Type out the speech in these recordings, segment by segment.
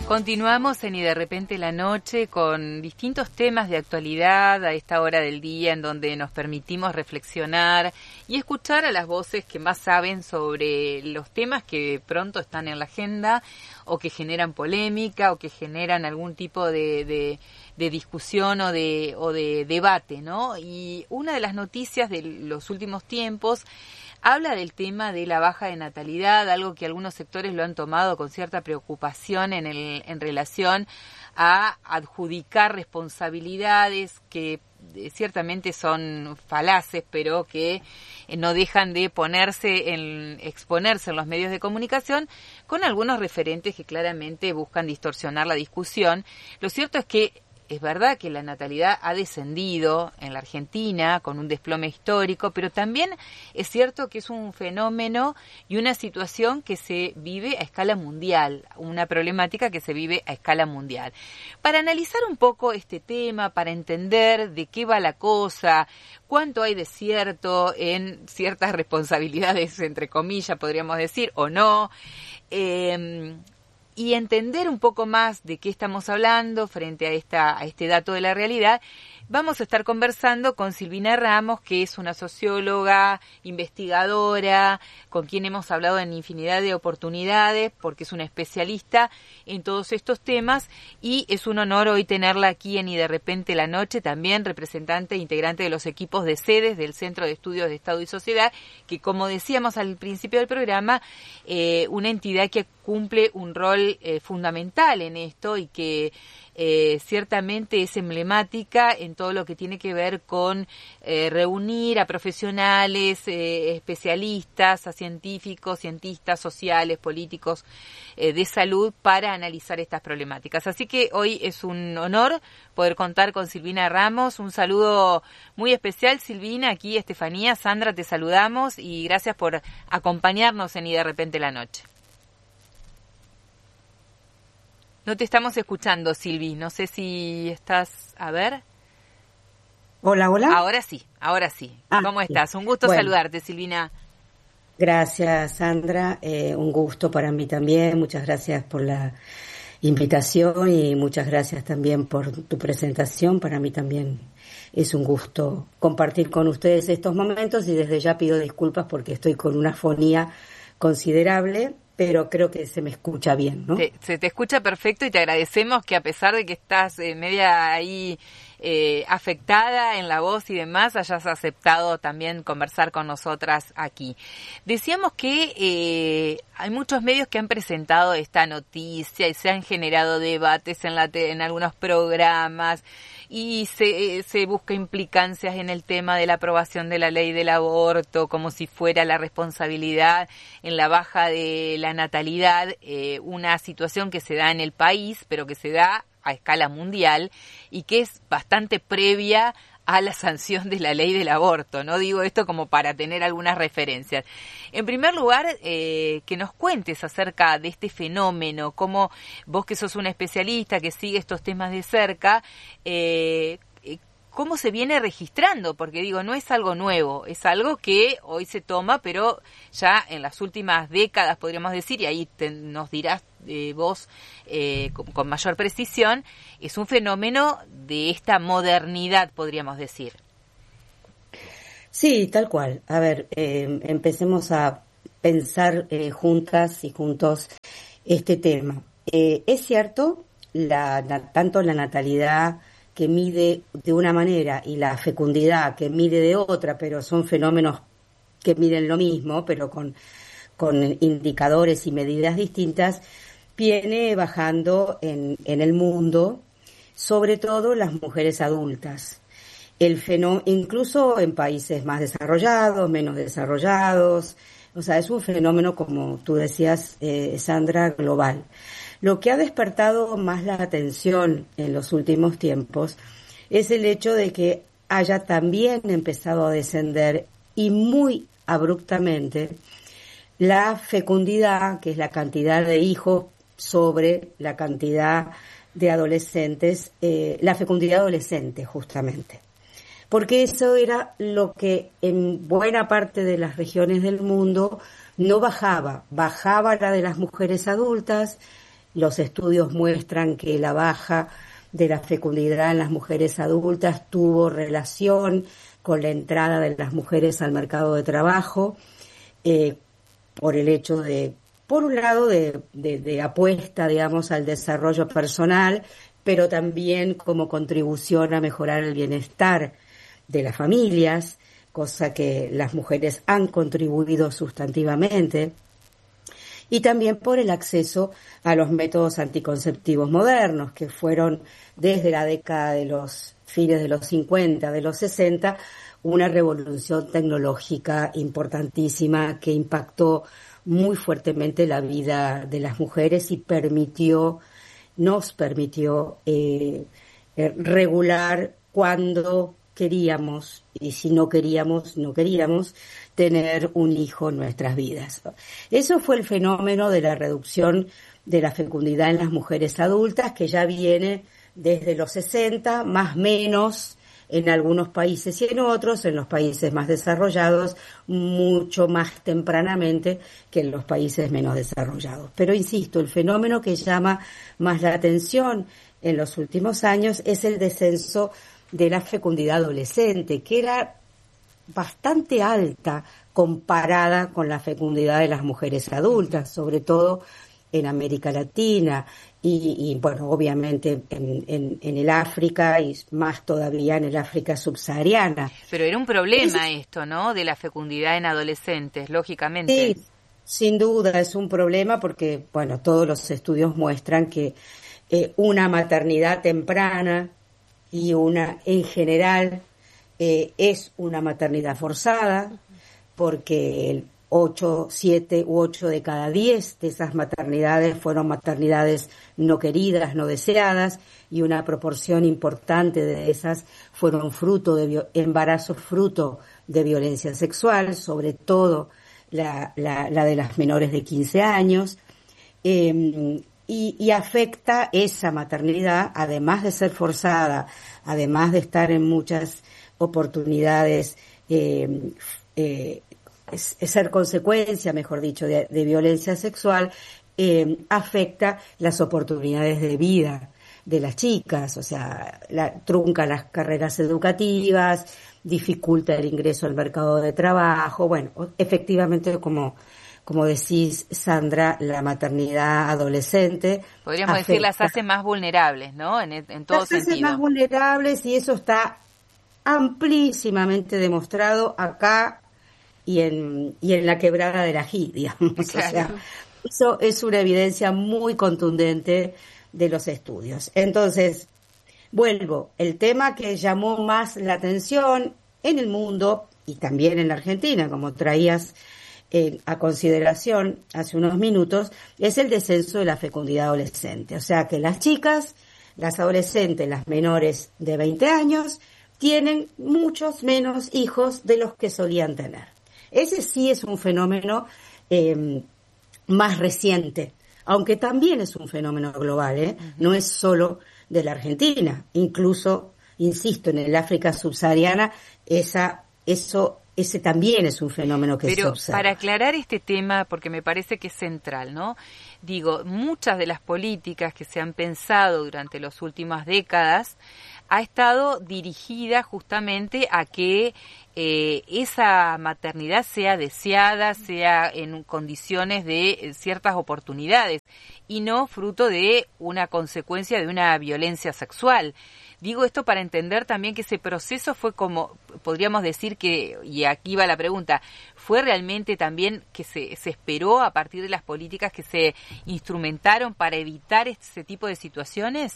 Continuamos en Y de repente la noche con distintos temas de actualidad a esta hora del día en donde nos permitimos reflexionar y escuchar a las voces que más saben sobre los temas que pronto están en la agenda o que generan polémica o que generan algún tipo de discusión o de debate, ¿no? Y una de las noticias de los últimos tiempos habla del tema de la baja de natalidad, algo que algunos sectores lo han tomado con cierta preocupación en relación a adjudicar responsabilidades que ciertamente son falaces, pero que no dejan de exponerse en los medios de comunicación con algunos referentes que claramente buscan distorsionar la discusión. Lo cierto es que es verdad que la natalidad ha descendido en la Argentina con un desplome histórico, pero también es cierto que es un fenómeno y una situación que se vive a escala mundial, una problemática que se vive a escala mundial. Para analizar un poco este tema, para entender de qué va la cosa, cuánto hay de cierto en ciertas responsabilidades, entre comillas, podríamos decir, o no, y entender un poco más de qué estamos hablando frente a este dato de la realidad, vamos a estar conversando con Silvina Ramos, que es una socióloga, investigadora, con quien hemos hablado en infinidad de oportunidades, porque es una especialista en todos estos temas, y es un honor hoy tenerla aquí en Y de repente la noche, también representante e integrante de los equipos de sedes del Centro de Estudios de Estado y Sociedad, que como decíamos al principio del programa, una entidad que cumple un rol fundamental en esto y que ciertamente es emblemática en todo lo que tiene que ver con reunir a profesionales, especialistas, a científicos, cientistas sociales, políticos de salud para analizar estas problemáticas. Así que hoy es un honor poder contar con Silvina Ramos. Un saludo muy especial, Silvina. Aquí Estefanía, Sandra, te saludamos y gracias por acompañarnos en Y de repente la noche. No te estamos escuchando, Silvi. No sé si estás... A ver. Hola, hola. Ahora sí. ¿Cómo estás? Un gusto saludarte, Silvina. Gracias, Sandra. Un gusto para mí también. Muchas gracias por la invitación y muchas gracias también por tu presentación. Para mí también es un gusto compartir con ustedes estos momentos y desde ya pido disculpas porque estoy con una afonía considerable, pero creo que se me escucha bien, ¿no? Se te escucha perfecto y te agradecemos que a pesar de que estás media ahí afectada en la voz y demás, hayas aceptado también conversar con nosotras aquí. Decíamos que hay muchos medios que han presentado esta noticia y se han generado debates en algunos programas y se busca implicancias en el tema de la aprobación de la ley del aborto, como si fuera la responsabilidad en la baja de la natalidad, una situación que se da en el país, pero que se da a escala mundial y que es bastante previa a la sanción de la ley del aborto, ¿no? Digo esto como para tener algunas referencias. En primer lugar, que nos cuentes acerca de este fenómeno, cómo vos que sos una especialista, que sigue estos temas de cerca, cómo se viene registrando, porque digo, no es algo nuevo, es algo que hoy se toma, pero ya en las últimas décadas podríamos decir, y ahí nos dirás vos con mayor precisión, es un fenómeno de esta modernidad, podríamos decir. Sí, tal cual. A ver, empecemos a pensar juntas y juntos este tema. Es cierto, tanto la natalidad que mide de una manera y la fecundidad que mide de otra, pero son fenómenos que miden lo mismo, pero con indicadores y medidas distintas, viene bajando en el mundo, sobre todo las mujeres adultas. Incluso en países más desarrollados, menos desarrollados, o sea, es un fenómeno, como tú decías, Sandra, global. Lo que ha despertado más la atención en los últimos tiempos es el hecho de que haya también empezado a descender y muy abruptamente la fecundidad, que es la cantidad de hijos sobre la cantidad de adolescentes, la fecundidad adolescente justamente. Porque eso era lo que en buena parte de las regiones del mundo no bajaba la de las mujeres adultas, los estudios muestran que la baja de la fecundidad en las mujeres adultas tuvo relación con la entrada de las mujeres al mercado de trabajo, por el hecho de, por un lado, de apuesta, digamos, al desarrollo personal, pero también como contribución a mejorar el bienestar de las familias, cosa que las mujeres han contribuido sustantivamente, y también por el acceso a los métodos anticonceptivos modernos, que fueron desde la década de los fines de los 50, de los 60, una revolución tecnológica importantísima que impactó muy fuertemente la vida de las mujeres y nos permitió regular cuando queríamos, y si no queríamos, no queríamos, tener un hijo en nuestras vidas. Eso fue el fenómeno de la reducción de la fecundidad en las mujeres adultas, que ya viene desde los 60, más o menos, en algunos países y en otros, en los países más desarrollados, mucho más tempranamente que en los países menos desarrollados. Pero insisto, el fenómeno que llama más la atención en los últimos años es el descenso de la fecundidad adolescente, que era bastante alta comparada con la fecundidad de las mujeres adultas, sobre todo en América Latina y bueno, obviamente en el África y más todavía en el África subsahariana. Pero era un problema esto, ¿no?, de la fecundidad en adolescentes, lógicamente. Sí, sin duda es un problema porque, bueno, todos los estudios muestran que una maternidad temprana y una en general es una maternidad forzada, porque el 7 u 8 de cada 10 de esas maternidades fueron maternidades no queridas, no deseadas, y una proporción importante de esas fueron embarazos fruto de violencia sexual, sobre todo la de las menores de 15 años, y afecta esa maternidad, además de ser forzada, además de estar en muchas oportunidades, ser consecuencia, mejor dicho, de violencia sexual, afecta las oportunidades de vida de las chicas, o sea, trunca las carreras educativas, dificulta el ingreso al mercado de trabajo. Bueno, efectivamente, como decís, Sandra, la maternidad adolescente podríamos decir, las hace más vulnerables, ¿no? En todo sentido. Las hace más vulnerables, y eso está amplísimamente demostrado acá y en la quebrada del Ají, digamos. Claro. O sea, eso es una evidencia muy contundente de los estudios. Entonces, vuelvo, el tema que llamó más la atención en el mundo y también en la Argentina, como traías a consideración hace unos minutos, es el descenso de la fecundidad adolescente. O sea que las chicas, las adolescentes, las menores de 20 años, tienen muchos menos hijos de los que solían tener. Ese sí es un fenómeno más reciente, aunque también es un fenómeno global, no es solo de la Argentina. Incluso, insisto, en el África subsahariana, ese también es un fenómeno que se observa. Pero para aclarar este tema, porque me parece que es central, ¿no? Digo, muchas de las políticas que se han pensado durante las últimas décadas ha estado dirigida justamente a que esa maternidad sea deseada, sea en condiciones de ciertas oportunidades y no fruto de una consecuencia de una violencia sexual. Digo esto para entender también que ese proceso fue como, podríamos decir que, y aquí va la pregunta, ¿fue realmente también que se esperó a partir de las políticas que se instrumentaron para evitar ese tipo de situaciones?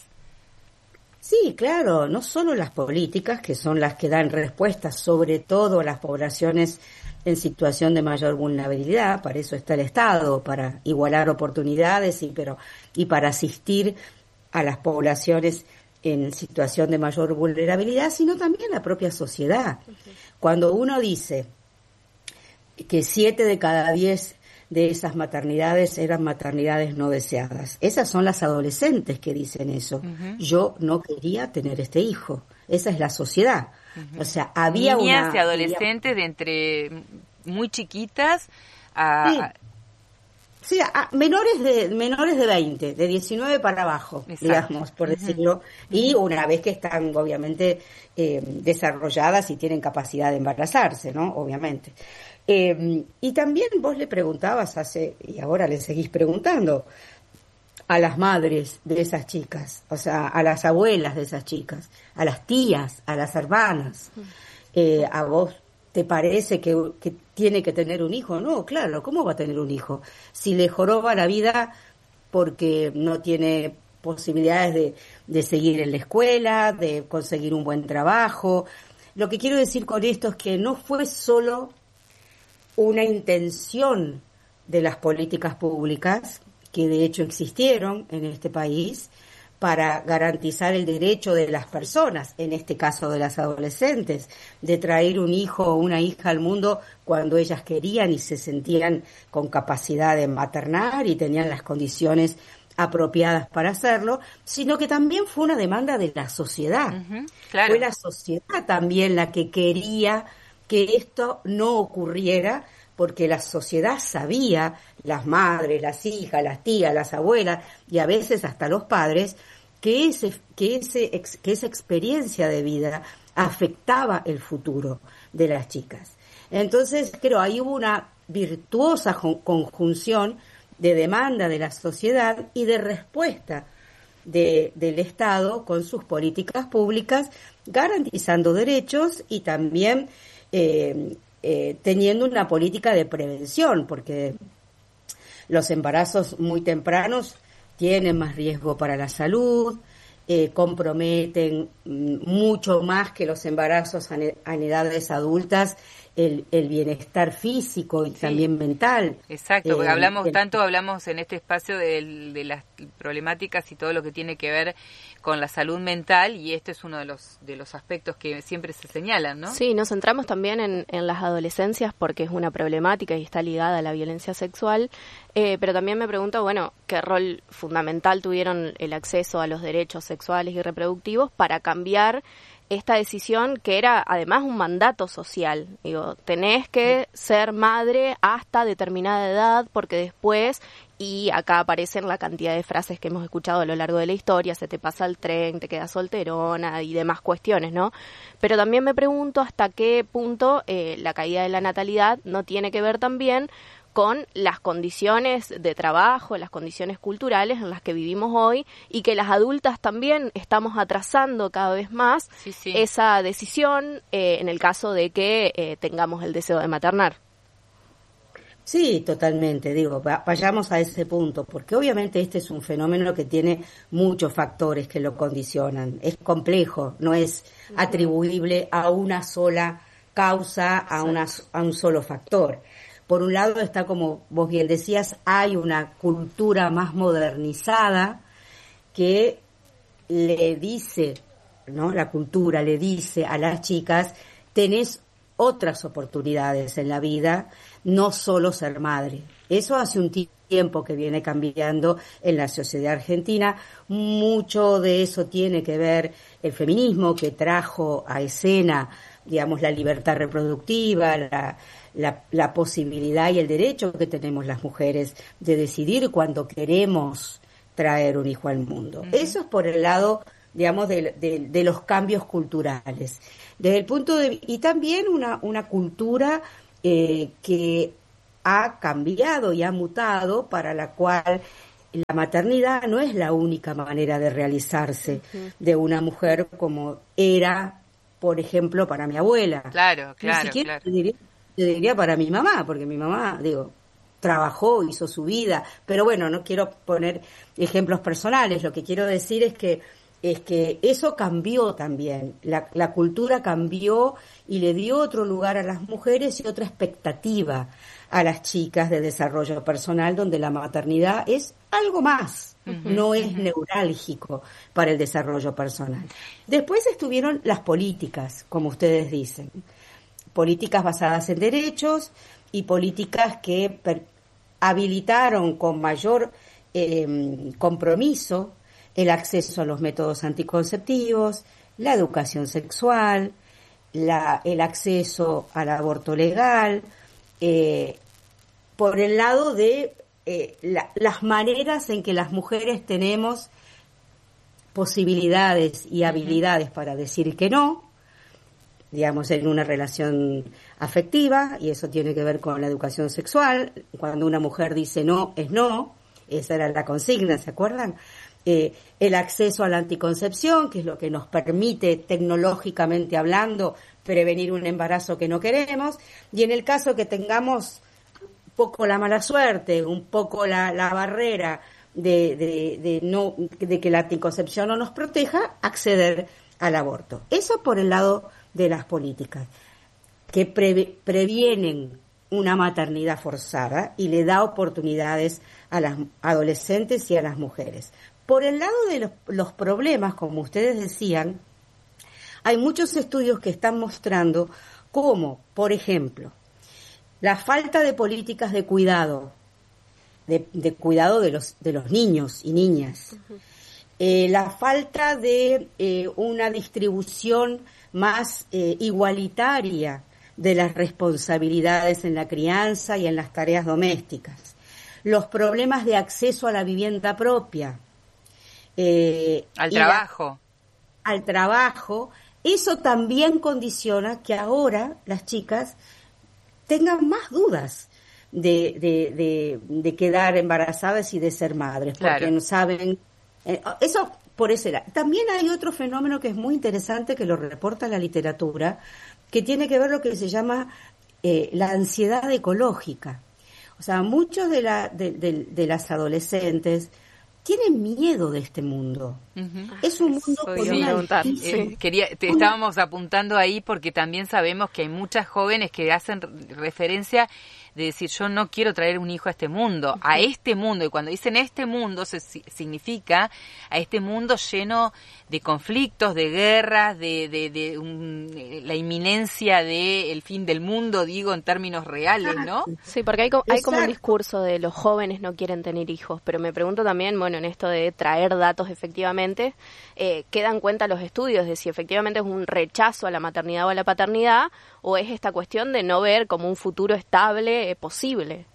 Sí, claro, no solo las políticas, que son las que dan respuesta sobre todo a las poblaciones en situación de mayor vulnerabilidad, para eso está el Estado, para igualar oportunidades y para asistir a las poblaciones en situación de mayor vulnerabilidad, sino también la propia sociedad. Okay. Cuando uno dice que 7 de cada 10 de esas maternidades eran maternidades no deseadas, esas son las adolescentes que dicen eso. Uh-huh. Yo no quería tener este hijo. Esa es la sociedad. Uh-huh. O sea, había niñas y adolescentes de entre muy chiquitas a... Sí, menores de 20, de 19 para abajo, exacto, digamos, por decirlo, y una vez que están obviamente desarrolladas y tienen capacidad de embarazarse, ¿no? Obviamente. Y también vos le preguntabas y ahora le seguís preguntando, a las madres de esas chicas, o sea, a las abuelas de esas chicas, a las tías, a las hermanas. ¿A vos te parece que tiene que tener un hijo? No, claro, ¿cómo va a tener un hijo? Si le joroba la vida porque no tiene posibilidades de seguir en la escuela, de conseguir un buen trabajo. Lo que quiero decir con esto es que no fue solo una intención de las políticas públicas, que de hecho existieron en este país, para garantizar el derecho de las personas, en este caso de las adolescentes, de traer un hijo o una hija al mundo cuando ellas querían y se sentían con capacidad de maternar y tenían las condiciones apropiadas para hacerlo, sino que también fue una demanda de la sociedad. Claro. Fue la sociedad también la que quería que esto no ocurriera, porque la sociedad sabía, las madres, las hijas, las tías, las abuelas y a veces hasta los padres, que esa experiencia de vida afectaba el futuro de las chicas. Entonces, creo, ahí hubo una virtuosa conjunción de demanda de la sociedad y de respuesta del Estado con sus políticas públicas, garantizando derechos y también teniendo una política de prevención, porque los embarazos muy tempranos tienen más riesgo para la salud, comprometen mucho más que los embarazos en edades adultas el bienestar físico y también mental. Exacto, porque hablamos en este espacio de las problemáticas y todo lo que tiene que ver con la salud mental, y este es uno de los aspectos que siempre se señalan, ¿no? Sí, nos centramos también en las adolescencias porque es una problemática y está ligada a la violencia sexual, pero también me pregunto, bueno, ¿qué rol fundamental tuvieron el acceso a los derechos sexuales y reproductivos para cambiar esta decisión que era además un mandato social? Digo, tenés que ser madre hasta determinada edad porque después, y acá aparecen la cantidad de frases que hemos escuchado a lo largo de la historia, se te pasa el tren, te quedas solterona y demás cuestiones, ¿no? Pero también me pregunto hasta qué punto la caída de la natalidad no tiene que ver también con las condiciones de trabajo, las condiciones culturales en las que vivimos hoy y que las adultas también estamos atrasando cada vez más esa decisión en el caso de que tengamos el deseo de maternar. Sí, totalmente, digo, vayamos a ese punto, porque obviamente este es un fenómeno que tiene muchos factores que lo condicionan, es complejo, no es atribuible a una sola causa, a un solo factor. Por un lado está, como vos bien decías, hay una cultura más modernizada que le dice, ¿no? La cultura le dice a las chicas, tenés otras oportunidades en la vida, no solo ser madre. Eso hace un tiempo que viene cambiando en la sociedad argentina. Mucho de eso tiene que ver el feminismo, que trajo a escena, digamos, la libertad reproductiva, la posibilidad y el derecho que tenemos las mujeres de decidir cuándo queremos traer un hijo al mundo. Eso es por el lado, digamos, de los cambios culturales. Desde el punto de y también una cultura que ha cambiado y ha mutado, para la cual la maternidad no es la única manera de realizarse de una mujer como era, por ejemplo, para mi abuela. Claro. Ni siquiera te diría para mi mamá, porque mi mamá, trabajó, hizo su vida, pero bueno, no quiero poner ejemplos personales, lo que quiero decir es que eso cambió también, la cultura cambió y le dio otro lugar a las mujeres y otra expectativa a las chicas de desarrollo personal, donde la maternidad es algo más, no es neurálgico para el desarrollo personal. Después estuvieron las políticas, como ustedes dicen, políticas basadas en derechos y políticas que habilitaron con mayor compromiso el acceso a los métodos anticonceptivos, la educación sexual, el acceso al aborto legal, por el lado de las maneras en que las mujeres tenemos posibilidades y habilidades para decir que no, digamos, en una relación afectiva, y eso tiene que ver con la educación sexual. Cuando una mujer dice no, es no, esa era la consigna, ¿se acuerdan? El acceso a la anticoncepción, que es lo que nos permite, tecnológicamente hablando, prevenir un embarazo que no queremos, y en el caso que tengamos un poco la mala suerte, un poco la barrera de que la anticoncepción no nos proteja, acceder al aborto. Eso por el lado de las políticas, que previenen una maternidad forzada y le da oportunidades a las adolescentes y a las mujeres. Por el lado de los problemas, como ustedes decían, hay muchos estudios que están mostrando cómo, por ejemplo, la falta de políticas de cuidado, de cuidado de los niños y niñas, la falta de una distribución más igualitaria de las responsabilidades en la crianza y en las tareas domésticas, los problemas de acceso a la vivienda propia, al trabajo. Al trabajo, eso también condiciona que ahora las chicas tengan más dudas de quedar embarazadas y de ser madres, porque claro, no saben, eso por ese lado. También hay otro fenómeno que es muy interesante, que lo reporta la literatura, que tiene que ver lo que se llama la ansiedad ecológica. O sea, muchos de las adolescentes tienen miedo de este mundo. Es un mundo con una... Estábamos apuntando ahí porque también sabemos que hay muchas jóvenes que hacen referencia de decir, yo no quiero traer un hijo a este mundo, a este mundo, y cuando dicen este mundo significa a este mundo lleno de conflictos, de guerras, la inminencia del fin del mundo, digo, en términos reales, ¿no? Sí, porque hay como un discurso de los jóvenes no quieren tener hijos, pero me pregunto también, bueno, en esto de traer datos efectivamente, ¿qué dan cuenta los estudios de si efectivamente es un rechazo a la maternidad o a la paternidad, o es esta cuestión de no ver como un futuro estable posible?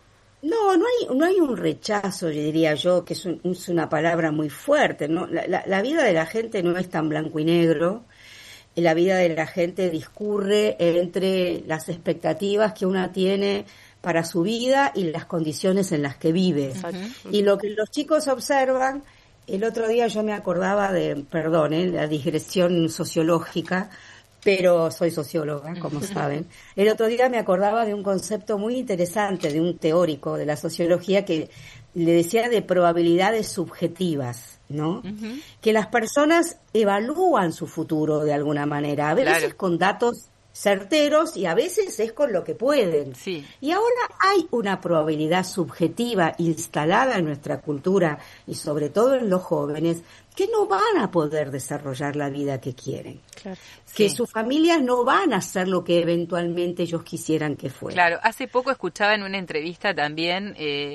No hay un rechazo, diría yo, que es una palabra muy fuerte, ¿no? La vida de la gente no es tan blanco y negro. La vida de la gente discurre entre las expectativas que una tiene para su vida y las condiciones en las que vive. Y lo que los chicos observan, el otro día yo me acordaba la digresión sociológica, pero soy socióloga, como saben. El otro día me acordaba de un concepto muy interesante de un teórico de la sociología que le decía de probabilidades subjetivas, ¿no? Que las personas evalúan su futuro de alguna manera, a veces con datos certeros y a veces es con lo que pueden. Sí. Y ahora hay una probabilidad subjetiva instalada en nuestra cultura y sobre todo en los jóvenes que no van a poder desarrollar la vida que quieren. Claro. Que sus familias no van a ser lo que eventualmente ellos quisieran que fuera. Claro, hace poco escuchaba en una entrevista también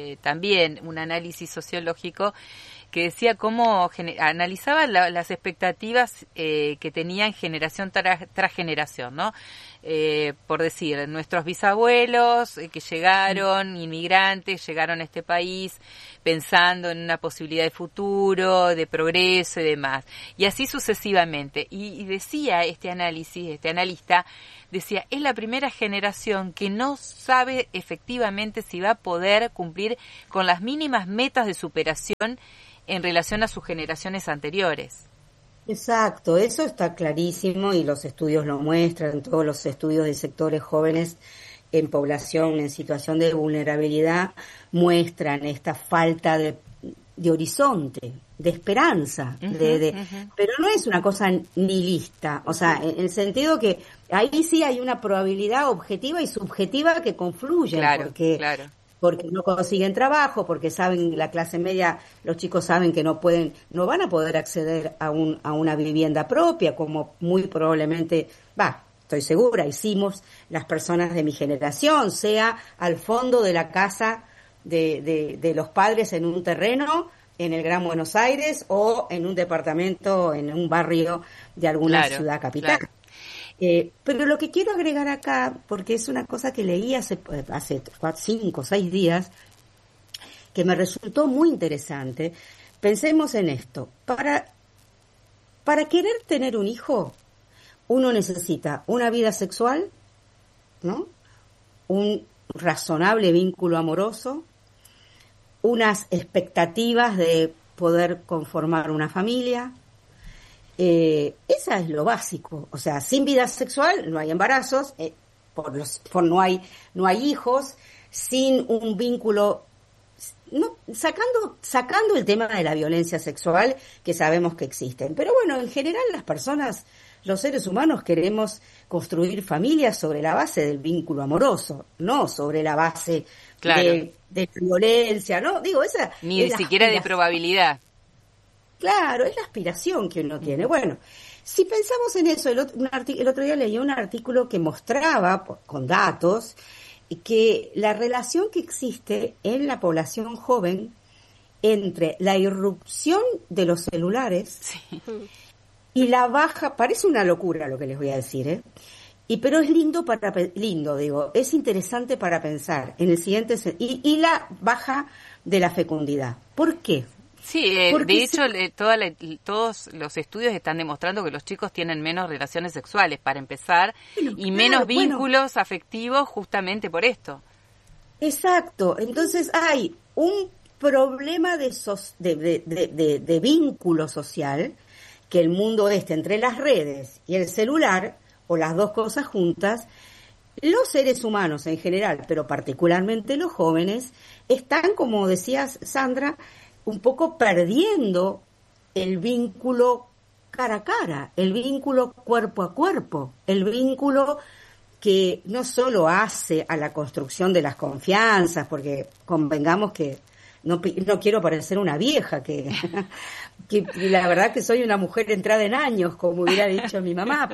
un análisis sociológico que decía cómo analizaba las expectativas que tenían generación tras generación, ¿no? Por decir, nuestros bisabuelos que llegaron, inmigrantes, llegaron a este país pensando en una posibilidad de futuro, de progreso y demás. Y así sucesivamente. Y decía este analista, decía, es la primera generación que no sabe efectivamente si va a poder cumplir con las mínimas metas de superación en relación a sus generaciones anteriores. Exacto, eso está clarísimo y los estudios lo muestran, todos los estudios de sectores jóvenes en población en situación de vulnerabilidad muestran esta falta de horizonte, de esperanza, pero no es una cosa nihilista, o sea, en el sentido que ahí sí hay una probabilidad objetiva y subjetiva que confluyen, porque no consiguen trabajo, porque saben, la clase media, los chicos saben que no van a poder acceder a una vivienda propia, como muy probablemente, estoy segura, hicimos las personas de mi generación, sea al fondo de la casa de los padres en un terreno, en el Gran Buenos Aires, o en un departamento, en un barrio de alguna ciudad capital. Claro. Pero lo que quiero agregar acá, porque es una cosa que leí hace 5 o 6 días, que me resultó muy interesante. Pensemos en esto. Para querer tener un hijo, uno necesita una vida sexual, ¿no? Un razonable vínculo amoroso, unas expectativas de poder conformar una familia. Esa es lo básico. O sea, sin vida sexual no hay embarazos, no hay hijos, sin un vínculo, no, sacando el tema de la violencia sexual que sabemos que existen. Pero bueno, en general las personas, los seres humanos queremos construir familias sobre la base del vínculo amoroso, no sobre la base de violencia, ¿no? Digo, esa ni siquiera de probabilidad. Claro, es la aspiración que uno tiene. Bueno, si pensamos en eso, el otro día leí un artículo que mostraba, con datos, que la relación que existe en la población joven entre la irrupción de los celulares y la baja, parece una locura lo que les voy a decir, pero es es interesante para pensar en el siguiente, y la baja de la fecundidad. ¿Por qué? Sí, de hecho todos los estudios están demostrando que los chicos tienen menos relaciones sexuales, para empezar, y menos vínculos afectivos justamente por esto. Exacto, entonces hay un problema de vínculo social, que el mundo entre las redes y el celular, o las dos cosas juntas, los seres humanos en general, pero particularmente los jóvenes, están, como decías, Sandra, un poco perdiendo el vínculo cara a cara, el vínculo cuerpo a cuerpo, el vínculo que no solo hace a la construcción de las confianzas, porque convengamos que no quiero parecer una vieja, que la verdad que soy una mujer entrada en años, como hubiera dicho mi mamá,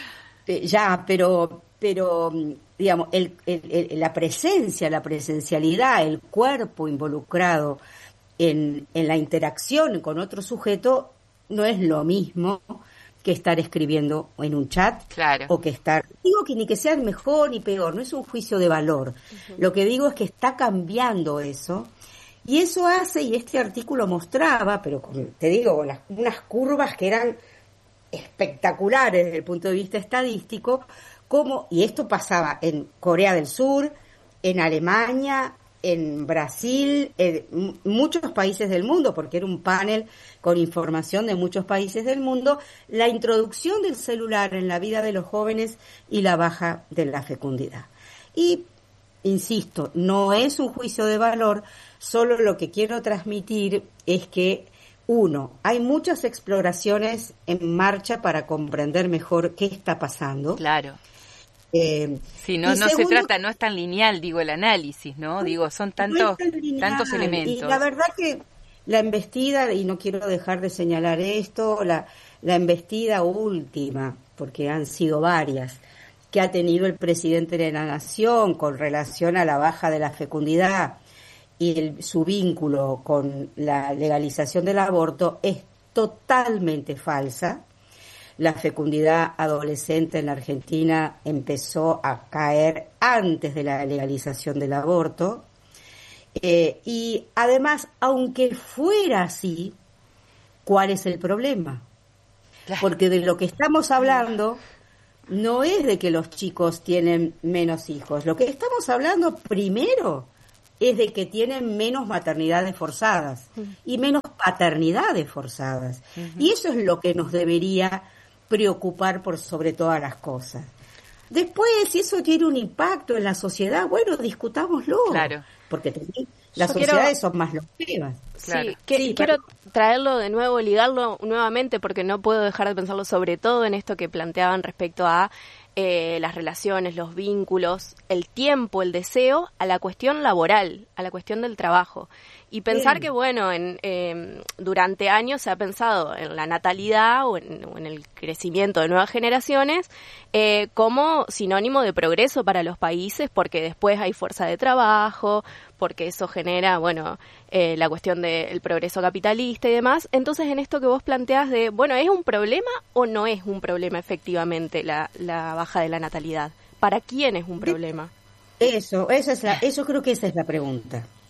pero digamos, la presencia, la presencialidad, el cuerpo involucrado en la interacción con otro sujeto no es lo mismo que estar escribiendo en un chat, o que digo que ni que sea mejor ni peor, no es un juicio de valor. Uh-huh. Lo que digo es que está cambiando eso, y eso hace, y este artículo mostraba, pero te digo, unas curvas que eran espectaculares desde el punto de vista estadístico, y esto pasaba en Corea del Sur, en Alemania, en Brasil, en muchos países del mundo, porque era un panel con información de muchos países del mundo, la introducción del celular en la vida de los jóvenes y la baja de la fecundidad. Y, insisto, no es un juicio de valor, solo lo que quiero transmitir es que, hay muchas exploraciones en marcha para comprender mejor qué está pasando. Claro. Sí, no se trata, no es tan lineal, el análisis, ¿no? Son tantos elementos. Y la verdad que la embestida, y no quiero dejar de señalar esto, la embestida última, porque han sido varias, que ha tenido el presidente de la Nación con relación a la baja de la fecundidad y su vínculo con la legalización del aborto, es totalmente falsa. La fecundidad adolescente en la Argentina empezó a caer antes de la legalización del aborto. Y además, aunque fuera así, ¿cuál es el problema? Porque de lo que estamos hablando no es de que los chicos tienen menos hijos. Lo que estamos hablando primero es de que tienen menos maternidades forzadas y menos paternidades forzadas. Y eso es lo que nos debería preocupar por sobre todas las cosas. Después, si eso tiene un impacto en la sociedad, bueno, discutámoslo. Claro. Porque las sociedades son más longevas. Claro. Sí, quiero traerlo de nuevo, ligarlo nuevamente, porque no puedo dejar de pensarlo, sobre todo en esto que planteaban respecto a las relaciones, los vínculos, el tiempo, el deseo, a la cuestión laboral, a la cuestión del trabajo. Y pensar que, bueno, durante años se ha pensado en la natalidad o en el crecimiento de nuevas generaciones como sinónimo de progreso para los países, porque después hay fuerza de trabajo, porque eso genera, bueno, la cuestión del progreso capitalista y demás. Entonces, en esto que vos planteás de, bueno, ¿es un problema o no es un problema efectivamente la baja de la natalidad? ¿Para quién es un problema? Eso creo que esa es la pregunta.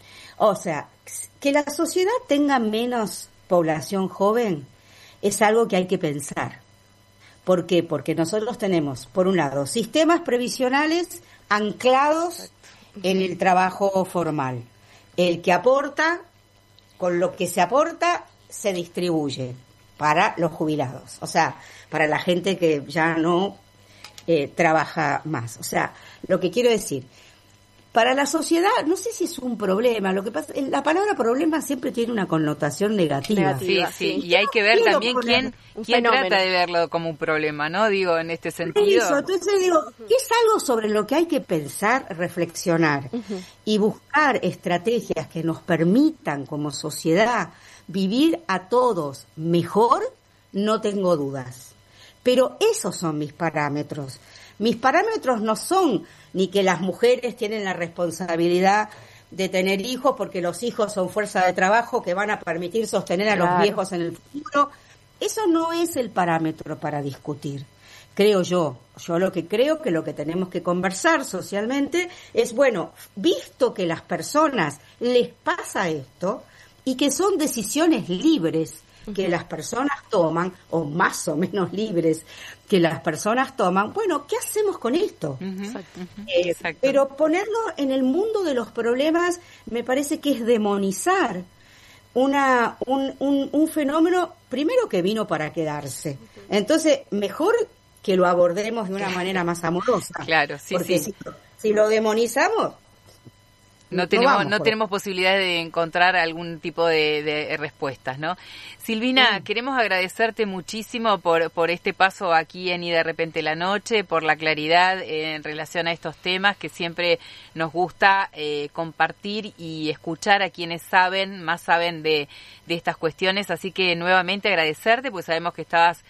O sea, que la sociedad tenga menos población joven es algo que hay que pensar. ¿Por qué? Porque nosotros tenemos, por un lado, sistemas previsionales anclados en el trabajo formal. El que aporta, con lo que se aporta, se distribuye para los jubilados, o sea, para la gente que ya no trabaja más. O sea, lo que quiero decir, para la sociedad, no sé si es un problema, lo que pasa, la palabra problema siempre tiene una connotación negativa. Sí, y hay que ver también quién trata de verlo como un problema, ¿no? Digo, en este sentido. Eso, entonces digo, es algo sobre lo que hay que pensar, reflexionar y buscar estrategias que nos permitan como sociedad vivir a todos mejor, no tengo dudas. Pero esos son mis parámetros. Mis parámetros no son ni que las mujeres tienen la responsabilidad de tener hijos porque los hijos son fuerza de trabajo que van a permitir sostener a los viejos en el futuro. Eso no es el parámetro para discutir, creo yo. Yo lo que creo que lo que tenemos que conversar socialmente es, bueno, visto que las personas les pasa esto y que son decisiones libres que las personas toman, o más o menos libres que las personas toman, bueno, ¿qué hacemos con esto? Exacto. Pero ponerlo en el mundo de los problemas me parece que es demonizar un fenómeno, primero que vino para quedarse. Entonces, mejor que lo abordemos de una manera más amorosa. Claro, sí, porque sí. Si lo demonizamos, no tenemos posibilidad de encontrar algún tipo de respuestas, ¿no? Silvina, queremos agradecerte muchísimo por este paso aquí en Y de repente la noche, por la claridad en relación a estos temas que siempre nos gusta compartir y escuchar a quienes más saben de estas cuestiones. Así que nuevamente agradecerte, pues sabemos que estabas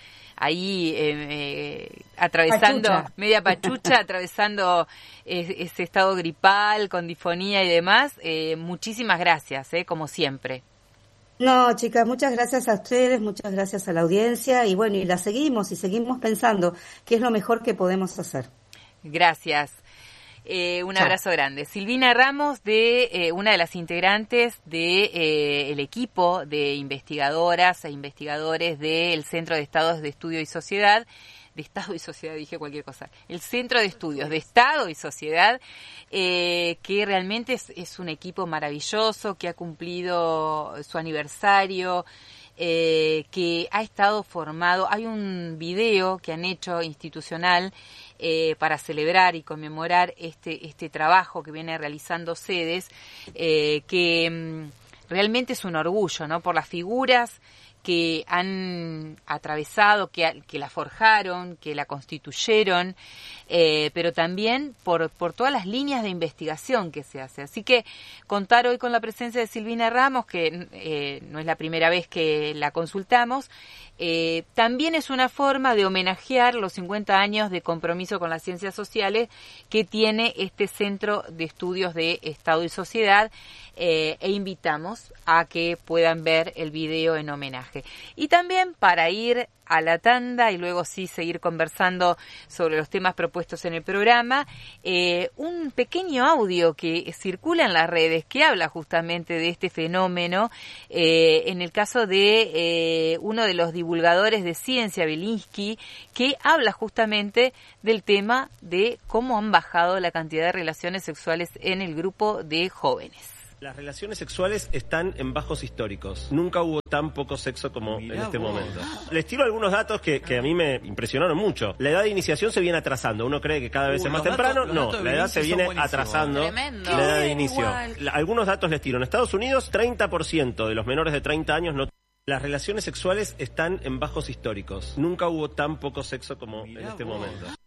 ahí atravesando, media pachucha, atravesando ese estado gripal, con disfonía y demás. Muchísimas gracias, como siempre. No, chicas, muchas gracias a ustedes, muchas gracias a la audiencia y bueno, y la seguimos pensando qué es lo mejor que podemos hacer. Gracias. Un abrazo grande. Silvina Ramos, una de las integrantes el equipo de investigadoras e investigadores del Centro de Estados de Estudio y Sociedad, dije cualquier cosa, el Centro de Estudios de Estado y Sociedad, que realmente es un equipo maravilloso, que ha cumplido su aniversario, que ha estado formado. Hay un video que han hecho institucional para celebrar y conmemorar este trabajo que viene realizando Sedes, que realmente es un orgullo, ¿no? Por las figuras que han atravesado, que la forjaron, que la constituyeron, pero también por todas las líneas de investigación que se hace. Así que contar hoy con la presencia de Silvina Ramos, que no es la primera vez que la consultamos, también es una forma de homenajear los 50 años de compromiso con las ciencias sociales que tiene este Centro de Estudios de Estado y Sociedad, e invitamos a que puedan ver el video en homenaje. Y también para ir a la tanda y luego sí seguir conversando sobre los temas propuestos en el programa, un pequeño audio que circula en las redes que habla justamente de este fenómeno, en el caso de uno de los divulgadores de ciencia, Belinsky, que habla justamente del tema de cómo han bajado la cantidad de relaciones sexuales en el grupo de jóvenes. Las relaciones sexuales están en bajos históricos. Nunca hubo tan poco sexo como en este momento. Les tiro algunos datos que a mí me impresionaron mucho. La edad de iniciación se viene atrasando. Uno cree que cada vez es más temprano. No, la edad se viene atrasando. Tremendo. La edad de inicio. Algunos datos les tiro. En Estados Unidos, 30% de los menores de 30 años no... Las relaciones sexuales están en bajos históricos. Nunca hubo tan poco sexo como en este momento.